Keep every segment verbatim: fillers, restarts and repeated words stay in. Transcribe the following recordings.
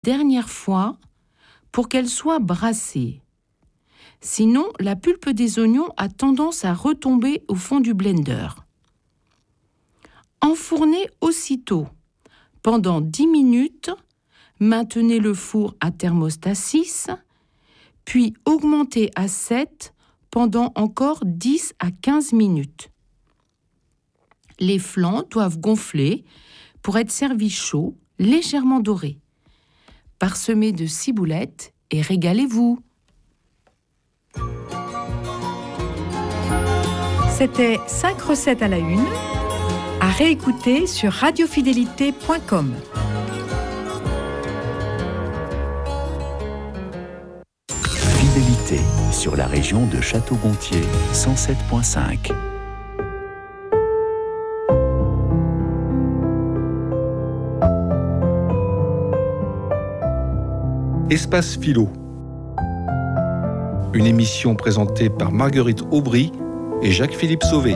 dernière fois pour qu'elle soit brassée. Sinon, la pulpe des oignons a tendance à retomber au fond du blender. Enfournez aussitôt. Pendant dix minutes, maintenez le four à thermostat six, puis augmentez à sept pendant encore dix à quinze minutes. Les flancs doivent gonfler pour être servis chauds, légèrement dorés. Parsemez de ciboulettes et régalez-vous. C'était cinq recettes à la une, à réécouter sur radiofidélité point com. Fidélité sur la région de Château-Gontier, cent sept virgule cinq. Espace Philo. Une émission présentée par Marguerite Aubry et Jacques-Philippe Sauvé.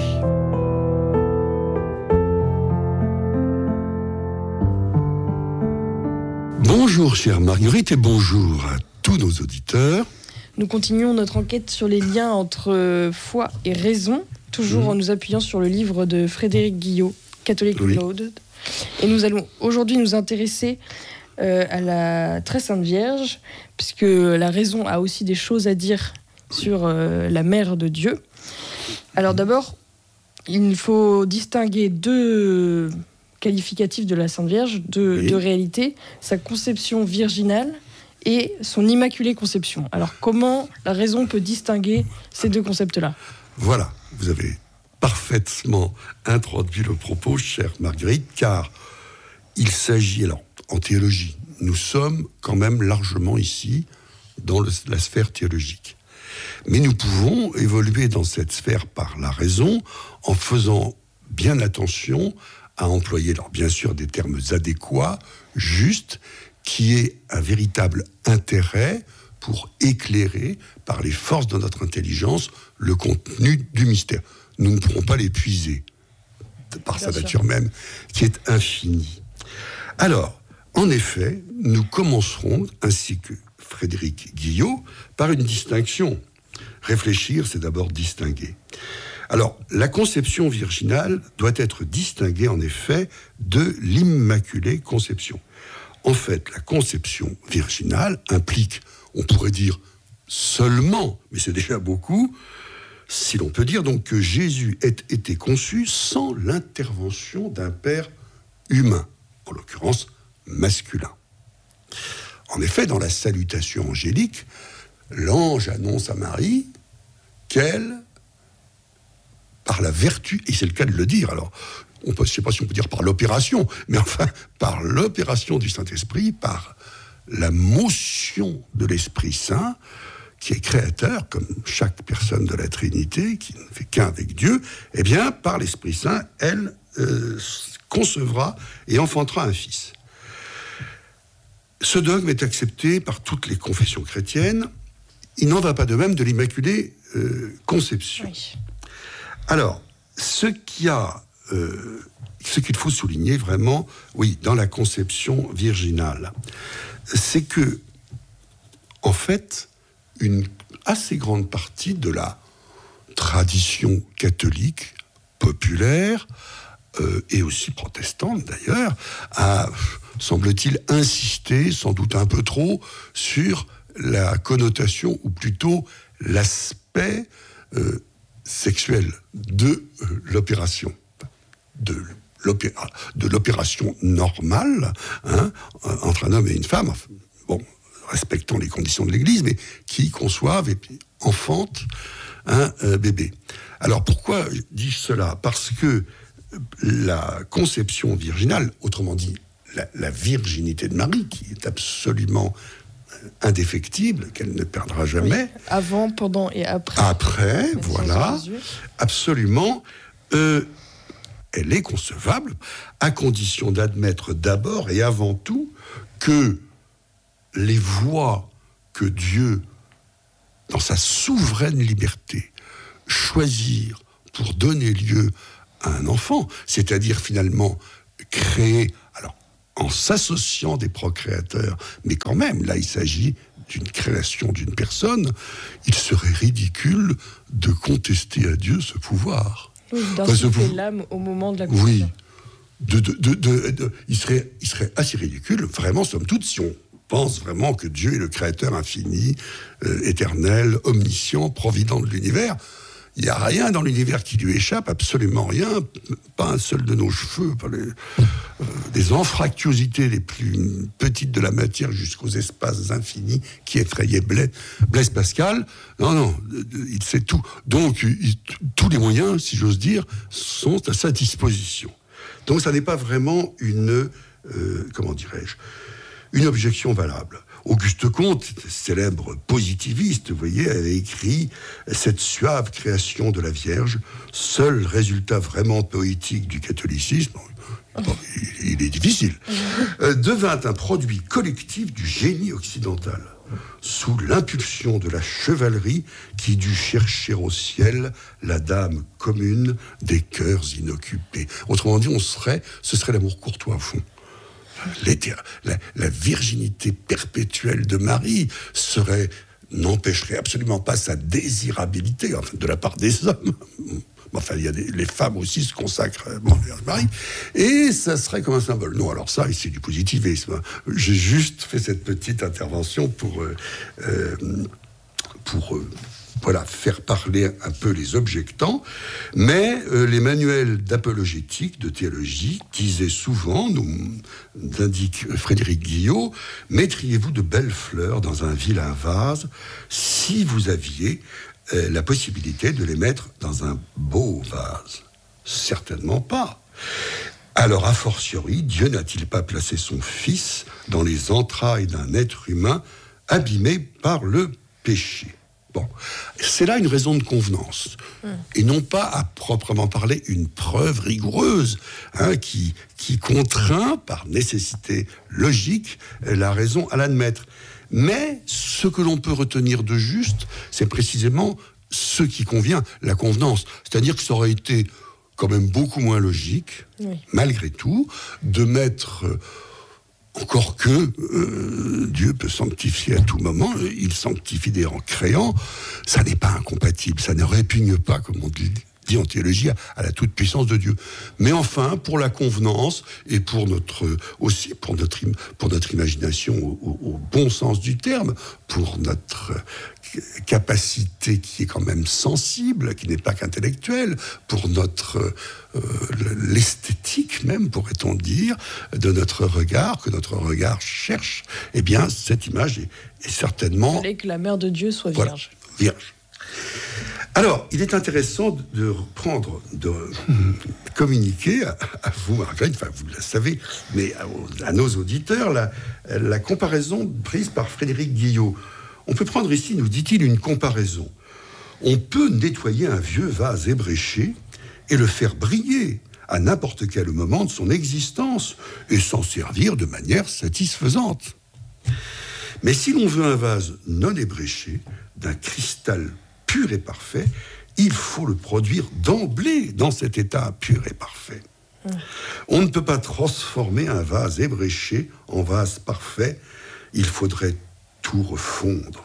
Bonjour chère Marguerite et bonjour à tous nos auditeurs. Nous continuons notre enquête sur les liens entre foi et raison, toujours mmh. en nous appuyant sur le livre de Frédéric Guillot, Catholic oui. Reloaded. Et nous allons aujourd'hui nous intéresser euh, à la très sainte Vierge, puisque la raison a aussi des choses à dire sur euh, la mère de Dieu. Alors d'abord, il faut distinguer deux qualificatifs de la Sainte Vierge, deux, oui. deux réalités, sa conception virginale et son immaculée conception. Alors comment la raison peut distinguer ces deux concepts-là ? Voilà, vous avez parfaitement introduit le propos, chère Marguerite, car il s'agit, alors en théologie, nous sommes quand même largement ici dans le, la sphère théologique. Mais nous pouvons évoluer dans cette sphère par la raison en faisant bien attention à employer, alors bien sûr, des termes adéquats, justes, qui aient un véritable intérêt pour éclairer par les forces de notre intelligence le contenu du mystère. Nous ne pourrons pas l'épuiser par bien sa sûr. nature même, qui est infinie. Alors, en effet, nous commencerons, ainsi que Frédéric Guillot, par une distinction. Réfléchir, c'est d'abord distinguer. Alors, la conception virginale doit être distinguée, en effet, de l'immaculée conception. En fait, la conception virginale implique, on pourrait dire seulement, mais c'est déjà beaucoup, si l'on peut dire donc que Jésus ait été conçu sans l'intervention d'un père humain, en l'occurrence masculin. En effet, dans la salutation angélique, l'ange annonce à Marie qu'elle, par la vertu, et c'est le cas de le dire, alors, on peut, je ne sais pas si on peut dire par l'opération, mais enfin, par l'opération du Saint-Esprit, par la motion de l'Esprit Saint, qui est créateur, comme chaque personne de la Trinité, qui ne fait qu'un avec Dieu, eh bien, par l'Esprit Saint, elle euh, concevra et enfantera un fils. Ce dogme est accepté par toutes les confessions chrétiennes. Il n'en va pas de même de l'Immaculée euh, Conception. Oui. Alors, ce qu'il y a, euh, ce qu'il faut souligner vraiment, oui, dans la conception virginale, c'est que, en fait, une assez grande partie de la tradition catholique populaire euh, et aussi protestante d'ailleurs a, semble-t-il, insisté, sans doute un peu trop, sur la connotation ou plutôt l'aspect euh, sexuelle de euh, l'opération, de, l'opéra, de l'opération normale hein, entre un homme et une femme, bon, respectant les conditions de l'Église, mais qui conçoivent et puis enfantent un euh, bébé. Alors pourquoi dis-je cela ? Parce que la conception virginale, autrement dit la, la virginité de Marie, qui est absolument indéfectible, qu'elle ne perdra jamais. Oui, avant, pendant et après. Après, voilà, absolument. Euh, elle est concevable, à condition d'admettre d'abord et avant tout que les voies que Dieu, dans sa souveraine liberté, choisir pour donner lieu à un enfant, c'est-à-dire finalement créer, alors en s'associant des procréateurs. Mais quand même, là, il s'agit d'une création d'une personne. Il serait ridicule de contester à Dieu ce pouvoir. Oui, d'insuffler enfin, pou... l'âme au moment de la conception. Oui. De, de, de, de, de, il, serait, il serait assez ridicule, vraiment, somme toute, si on pense vraiment que Dieu est le créateur infini, euh, éternel, omniscient, provident de l'univers. Il n'y a rien dans l'univers qui lui échappe, absolument rien, pas un seul de nos cheveux, pas les, euh, des anfractuosités les plus petites de la matière jusqu'aux espaces infinis qui effrayaient Blaise, Blaise Pascal. Non, non, il sait tout. Donc, il, tous les moyens, si j'ose dire, sont à sa disposition. Donc, ça n'est pas vraiment une, euh, comment dirais-je, une objection valable. Auguste Comte, célèbre positiviste, vous voyez, avait écrit « Cette suave création de la Vierge, seul résultat vraiment poétique du catholicisme, bon, il, il est difficile, euh, devint un produit collectif du génie occidental, sous l'impulsion de la chevalerie qui dut chercher au ciel la dame commune des cœurs inoccupés. » Autrement dit, on serait, ce serait l'amour courtois au fond. La, la virginité perpétuelle de Marie serait, n'empêcherait absolument pas sa désirabilité, enfin, de la part des hommes. Enfin, il y a des, les femmes aussi se consacrent à Marie. Et ça serait comme un symbole. Non, alors ça, c'est du positivisme. J'ai juste fait cette petite intervention pour... Euh, euh, pour euh, Voilà, faire parler un peu les objectants, mais euh, les manuels d'apologétique, de théologie, disaient souvent, nous indique Frédéric Guillot, mettriez-vous de belles fleurs dans un vilain vase si vous aviez euh, la possibilité de les mettre dans un beau vase? Certainement pas. Alors, a fortiori, Dieu n'a-t-il pas placé son Fils dans les entrailles d'un être humain abîmé par le péché? Bon, c'est là une raison de convenance, mmh. et non pas, à proprement parler, une preuve rigoureuse hein, qui, qui contraint, par nécessité logique, la raison à l'admettre. Mais ce que l'on peut retenir de juste, c'est précisément ce qui convient, la convenance. C'est-à-dire que ça aurait été quand même beaucoup moins logique, oui. malgré tout, de mettre... Euh, Encore que euh, Dieu peut sanctifier à tout moment, il sanctifie d'ailleurs en créant, ça n'est pas incompatible, ça ne répugne pas, comme on dit, dit en théologie, à, à la toute-puissance de Dieu. Mais enfin, pour la convenance, et pour notre, aussi pour notre, pour notre imagination au, au, au bon sens du terme, pour notre capacité qui est quand même sensible, qui n'est pas qu'intellectuelle, pour notre euh, l'esthétique même, pourrait-on dire, de notre regard, que notre regard cherche, eh bien, cette image est, est certainement... Il fallait que la mère de Dieu soit vierge. Voilà, vierge. Alors, il est intéressant de reprendre, de communiquer à, à vous, Marguerite, enfin, vous le savez, mais à, à nos auditeurs, la, la comparaison prise par Frédéric Guillot. On peut prendre ici, nous dit-il, une comparaison. On peut nettoyer un vieux vase ébréché et le faire briller à n'importe quel moment de son existence et s'en servir de manière satisfaisante. Mais si l'on veut un vase non ébréché, d'un cristal pur et parfait, il faut le produire d'emblée dans cet état pur et parfait. Mmh. On ne peut pas transformer un vase ébréché en vase parfait. Il faudrait tout refondre.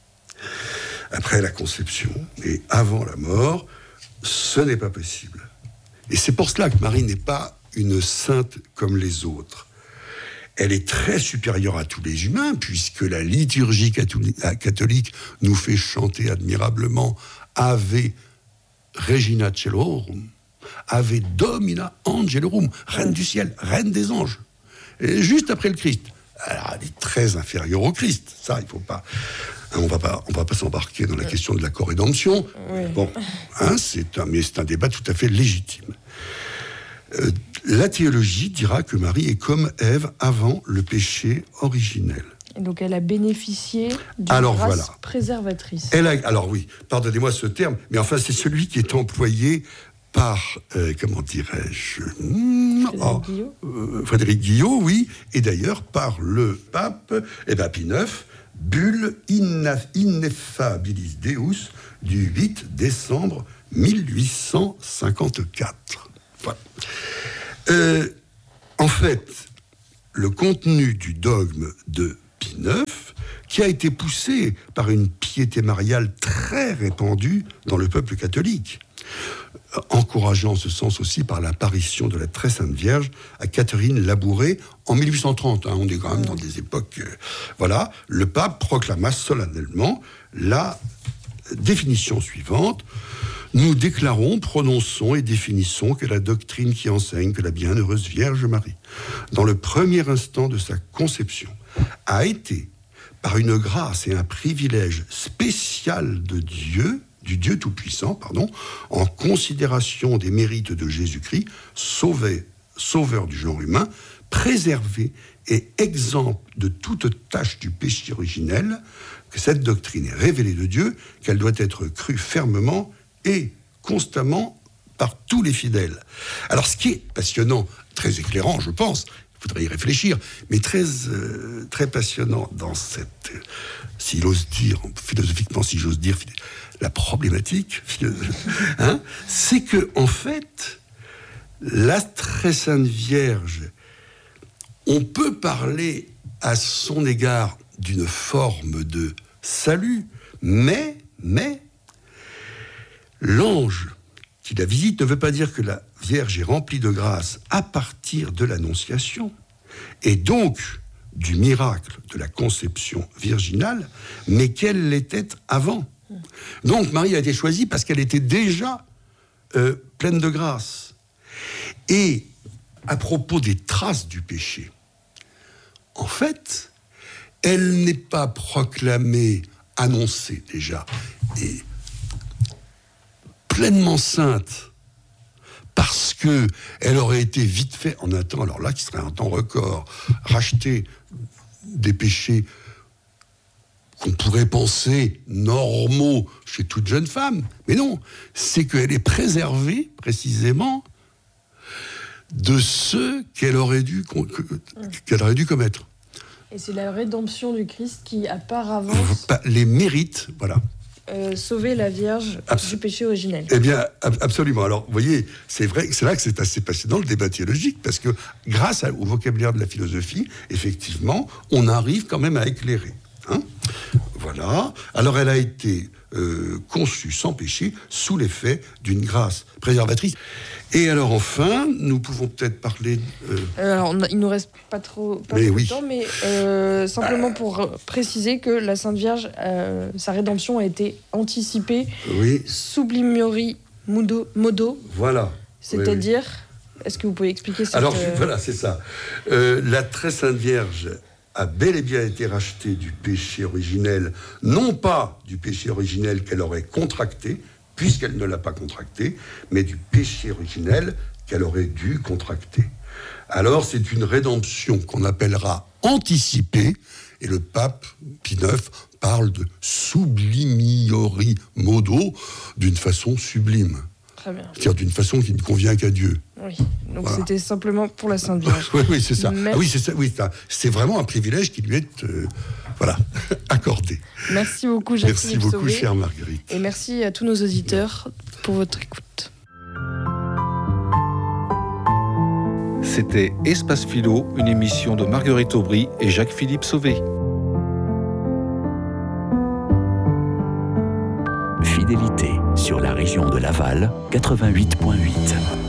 Après la conception et avant la mort, ce n'est pas possible. Et c'est pour cela que Marie n'est pas une sainte comme les autres. Elle est très supérieure à tous les humains, puisque la liturgie catholique nous fait chanter admirablement Ave Regina Caelorum, Ave Domina Angelorum, Reine du ciel, Reine des anges. Et juste après le Christ. Alors, elle est très inférieure au Christ. Ça, il ne faut pas... Hein, on va pas, on va pas s'embarquer dans la question de la corédemption. Oui. Bon, hein, c'est un, mais c'est un débat tout à fait légitime. Euh, la théologie dira que Marie est comme Ève avant le péché originel. Et donc elle a bénéficié d'une alors, grâce voilà. préservatrice. Elle a, alors oui, pardonnez-moi ce terme, mais enfin c'est celui qui est employé par, euh, comment dirais-je, hmm, Frédéric, oh, Guillot. Euh, Frédéric Guillot, oui, et d'ailleurs par le pape, eh ben, Pie neuf, bulle Ineffabilis Deus du huit décembre mille huit cent cinquante-quatre. Voilà. Euh, en fait, le contenu du dogme de Pie neuf, qui a été poussé par une piété mariale très répandue dans le peuple catholique, encouragé en ce sens aussi par l'apparition de la Très Sainte Vierge à Catherine Labouré en mille huit cent trente. Hein, on est quand même dans des époques... Euh, voilà, le pape proclama solennellement la définition suivante. Nous déclarons, prononçons et définissons que la doctrine qui enseigne que la bienheureuse Vierge Marie, dans le premier instant de sa conception, a été, par une grâce et un privilège spécial de Dieu, du Dieu Tout-Puissant, pardon, en considération des mérites de Jésus-Christ, sauvé, sauveur du genre humain, préservé et exempt de toute tâche du péché originel, que cette doctrine est révélée de Dieu, qu'elle doit être crue fermement et constamment par tous les fidèles. Alors, ce qui est passionnant, très éclairant, je pense, il faudrait y réfléchir, mais très, euh, très passionnant dans cette, euh, si j'ose dire, philosophiquement, si j'ose dire, la problématique, hein, c'est que, en fait, la Très Sainte Vierge, on peut parler à son égard d'une forme de salut, mais, mais, l'ange qui la visite ne veut pas dire que la Vierge est remplie de grâce à partir de l'Annonciation, et donc du miracle de la conception virginale, mais qu'elle l'était avant. Donc Marie a été choisie parce qu'elle était déjà euh, pleine de grâce. Et à propos des traces du péché, en fait, elle n'est pas proclamée, annoncée déjà, et pleinement sainte, parce que elle aurait été vite fait en un temps, alors là, qui serait un temps record, racheter des péchés qu'on pourrait penser normaux chez toute jeune femme. Mais non, c'est qu'elle est préservée, précisément, de ceux qu'elle aurait dû, qu'elle aurait dû commettre. Et c'est la rédemption du Christ qui, à part avance... Les mérites, voilà. Euh, sauver la Vierge Abs- du péché originel. Eh bien, ab- absolument. Alors, vous voyez, c'est vrai, c'est là que c'est assez passionnant le débat théologique, parce que grâce à, au vocabulaire de la philosophie, effectivement, on arrive quand même à éclairer. Hein, voilà. Alors, elle a été euh, conçue sans péché, sous l'effet d'une grâce préservatrice. Et alors, enfin, nous pouvons peut-être parler... Euh... Euh, alors, on a, il nous reste pas trop pas mais beaucoup oui. de temps, mais euh, simplement pour euh, préciser que la Sainte Vierge, euh, sa rédemption a été anticipée oui. sublimiori modo, modo. Voilà. C'est-à-dire, oui, oui. Est-ce que vous pouvez expliquer cette... Alors, euh... voilà, c'est ça. Euh, la Très Sainte Vierge a bel et bien été rachetée du péché originel, non pas du péché originel qu'elle aurait contracté, puisqu'elle ne l'a pas contracté, mais du péché originel qu'elle aurait dû contracter. Alors, c'est une rédemption qu'on appellera anticipée, et le pape Pie neuf parle de sublimiori modo, d'une façon sublime. Très bien. C'est-à-dire d'une façon qui ne convient qu'à Dieu. Oui, donc voilà. C'était simplement pour la Sainte Vierge. oui, oui, c'est ça. Merci. Ah oui, c'est ça. Oui, c'est, c'est vraiment un privilège qui lui est euh, voilà, accordé. Merci beaucoup, Jacques Merci Philippe beaucoup, Sauvé. chère Marguerite. Et merci à tous nos auditeurs pour votre écoute. C'était Espace Philo, une émission de Marguerite Aubry et Jacques-Philippe Sauvé. Fidélité sur la région de Laval, quatre-vingt-huit virgule huit.